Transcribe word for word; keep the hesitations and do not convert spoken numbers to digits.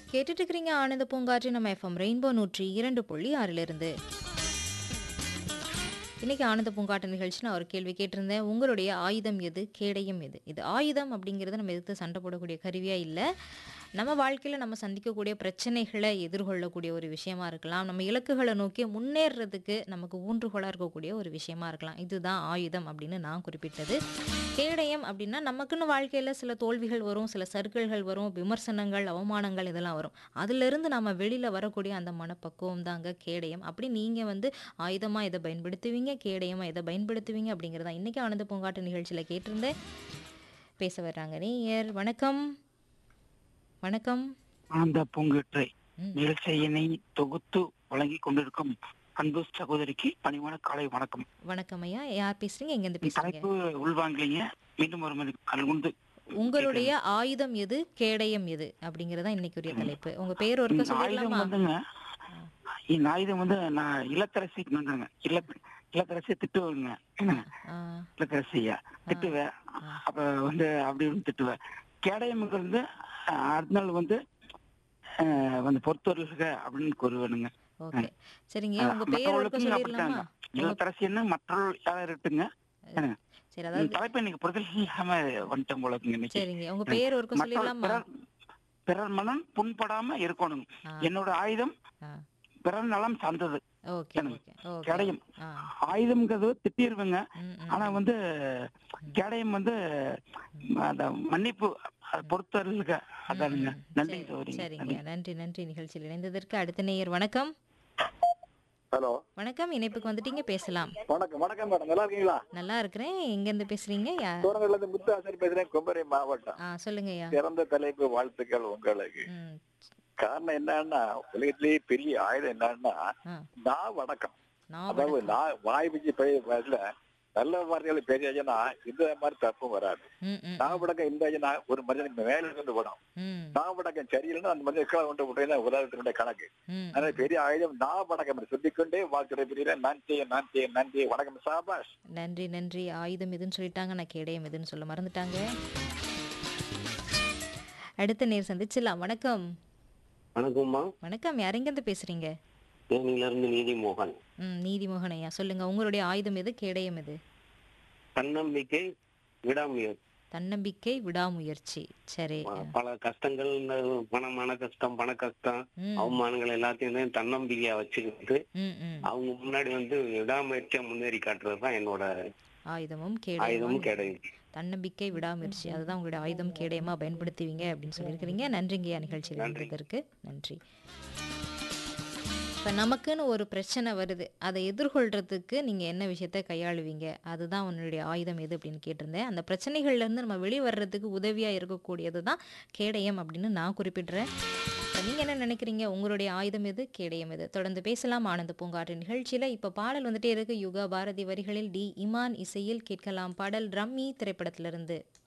கேட்டுட்டு இருக்கிறீங்க ஆனந்த பூங்காற்று நம்ம எஃப்எம் ரெயின்போ நூற்றி இரண்டு புள்ளி ஆறிலிருந்து. இன்னைக்கு ஆனந்த பூங்காட்டு நிகழ்ச்சி நான் ஒரு கேள்வி கேட்டிருந்தேன். உங்களுடைய ஆயுதம் எது? கேடயம் எது? இது ஆயுதம் அப்படிங்கிறது நம்ம எதிர்த்து சண்டை போடக்கூடிய கருவியா இல்ல. நம்ம வாழ்க்கையில நம்ம சந்திக்கக்கூடிய பிரச்சனைகளை எதிர்கொள்ளக்கூடிய ஒரு விஷயமா இருக்கலாம். நம்ம இலக்குகள நோக்கி முன்னேறுறதுக்கு நமக்கு ஊன்றுகோலா இருக்கக்கூடிய ஒரு விஷயமா இருக்கலாம். இதுதான் ஆயுதம் அப்படின்னு நான் குறிப்பிட்டது. கேடயம் அப்படின்னா நமக்குன்னு வாழ்க்கையில சில தோல்விகள் வரும், சில சறுக்கல்கள் வரும், விமர்சனங்கள், அவமானங்கள் இதெல்லாம் வரும். அதிலிருந்து நம்ம வெளியில வரக்கூடிய அந்த மனப்பக்குவம் தாங்க கேடயம். அப்படி நீங்க வந்து ஆயுதமா எத பயன்படுத்துவீங்க? கேடயமா எத பயன்படுத்துவீங்க? அப்படிங்கிறத தான் இன்னைக்கு ஆனந்த பூங்காட்டு நிகழ்ச்சியில கேட்டிருந்தேன். பேச வர்றாங்க நேயர். வணக்கம். வணக்கம். ஆனந்த பூங்கற்றை ம். நிகழ்ச்சியினை தொகுத்து வழங்கிக் கொண்டிருக்கும் அன்பு சகோதரிக்கு பணிவான காலை வணக்கம். வணக்கம் ஐயா. யார் பேசுறீங்க? எங்கேருந்து பேசுறீங்க? தலைப்பு உள்வாங்கலீங்க. மீண்டும் ஒரு முறை அல்குந்து உங்களுடைய ஆயுதம் எது? கேடயம் எது? அப்படிங்கிறதா இன்னைக்குரிய தலைப்பு. உங்க பேர் ஒருக்க இந்த ஆயுதம் சொல்லிடலாமா? வந்துங்க, இந்த ஆயுதம் வந்து நான் இல்லத்தரசிக்கு வந்துங்க. இல்ல இல்லத்தரசியை திட்டுவேங்க. என்னங்க ஆ, இல்லத்தரசியா திட்டுவேன். அப்ப வந்து அப்படி வந்து திட்டுவேன். கேடயமுக்கு வந்து அஹ், அடுத்த நாள் வந்து அஹ், வந்து பொறுத்தவர்களுக அப்படின்னு கூறுவேனுங்க. ஓகே. சரிங்க. உங்க பேர் ஒருக்க மற்றவர்களுக்கும் சொல்லிடலாமா? அப்படித்தாங்க. உங்க இல்லத்தரசின்னு மற்றவர்கள் யாரும் இருக்கட்டுங்க. என்னங்க சரி, இந்த அதாவது தலைப்பை நீங்க புரிதல் இல்லாம வந்துட்டோம் போல இருக்குங்க இன்னைக்கு. சரிங்க. உங்க பேர் ஒருக்க மற்ற சொல்லிடலாமா? பிறர் பிறர் மனம் புண்படாம இருக்கணும். ஆ, என்னோட ஆயுதம் ஆ. பிறர் நலம் சார்ந்தது. ஓகே, என்னங்க ஓகே, ஓகே. கேடயம் ஆ. ஆயுதம்ங்கிறது திட்டிருவேங்க. ம், ம், ஆனா ம். வந்து கேடயம் வந்து அந்த மன்னிப்பு அது பொறுத்தவர்களுக்கு ம், அதானுங்க. ம். நன்றி சரி, சௌரிங்க. சரிங்க. நன்றி, நன்றி நிகழ்ச்சியில் இணைந்ததற்கு. அடுத்த நேயர். வணக்கம். ஹலோ, வணக்கம். இணைப்புக்கு வந்துட்டீங்க, பேசலாம். வணக்கம் வணக்கம் மேடம், நல்லா இருக்கீங்களா? நல்லா இருக்கிறேன். எங்கேருந்து பேசுறீங்க? யா தூரங்கள்ல இருந்து முத்து ஆசிரியர் பேசுறேன், குமரி மாவட்டம். ஆ, சொல்லுங்கய்யா. சிறந்த தலைப்பு, வாழ்த்துக்கள் உங்களுக்கு. ம். காரணம் என்னன்னா, உலகத்திலேயே பெரிய ஆயுதம் என்னன்னா ஆ. நான் வணக்கம். நான் அதாவது வணக்கம். நான் வாய் வச்சு பேசல, நல்ல வார்த்தைகளை பேசியாச்சுன்னா இந்த மாதிரி தப்பும் வராது. ம், ம், நான் ம், வடக்கம் இருந்தாச்சுன்னா ஒரு மனிதனுக்கு மேல இருந்து விடும். ம், நான் வடக்கம் சரியில்லைன்னா அந்த மனிதன் கீழே கொண்டு விட்டேன் உலகத்தினுடைய கணக்கு. ம், அதனால ம். பெரிய ஆயுதம் நான் வடக்கம் சொல்லிக்கொண்டே வாழ்த்துறை பெரிய நான் செய்ய நான் செய்ய நான் செய்ய வணக்கம் சாபாஷ். நன்றி, நன்றி. ஆயுதம் எதுன்னு சொல்லிட்டாங்க. நான் கேடயம் எதுன்னு சொல்ல மறந்துட்டாங்க. அடுத்த நேர் சந்திச்சிடலாம். வணக்கம். வணக்கம்மா. வணக்கம். யார் எங்கேருந்து பேசுறீங்க? தேனியில இருந்து நீதி மோகன். ம். நீதிமோகன் ஐயா, சொல்லுங்க. உங்களுடைய ஆயுதம் எது? கேடயம் எது? தன்னம்பிக்கை, விடாமுயற்சி. தன்னம்பிக்கை, விடாமுயற்சி. சரி. ப- பல கஷ்டங்கள், இந்த பணமான கஷ்டம், பண கஷ்டம், ம், அவமானங்கள் எல்லாத்தையும் வந்து தன்னம்பிக்கையா வச்சுக்கிட்டு ம், ம். அவங்க முன்னாடி வந்து விடாமுயற்சியா முன்னேறி காட்டுறது தான் என்னோட ஆயுதமும் கேடயமா? ஆயுதமும் கிடையாது. தன்னம்பிக்கை, விடாமுயற்சி. அதுதான் உங்களுடைய ஆயுதம், கேடயமா பயன்படுத்துவீங்க அப்படின்னு சொல்லியிருக்கிறீங்க. நன்றிங்கய்யா நிகழ்ச்சியில் நன்றி. இருந்ததற்கு. நன்றி. இப்போ நமக்குன்னு ஒரு பிரச்சனை வருது, அதை எதிர்கொள்றதுக்கு நீங்கள் என்ன விஷயத்த கையாளுவீங்க? அதுதான் உன்னுடைய ஆயுதம் எது அப்படின்னு கேட்டிருந்தேன். அந்த பிரச்சனைகள்லேருந்து நம்ம வெளியே வர்றதுக்கு உதவியாக இருக்கக்கூடியது தான் கேடயம் அப்படின்னு நான் குறிப்பிடுறேன். இப்போ நீங்கள் என்ன நினைக்கிறீங்க? உங்களுடைய ஆயுதம் எது? கேடயம் எது? தொடர்ந்து பேசலாம் ஆனந்த பூங்காற்று நிகழ்ச்சியில். இப்போ பாடல் வந்துட்டே இருக்கு. யுகா பாரதி வரிகளில் டி இமான் இசையில் கேட்கலாம் பாடல் ரம்மி திரைப்படத்திலிருந்து.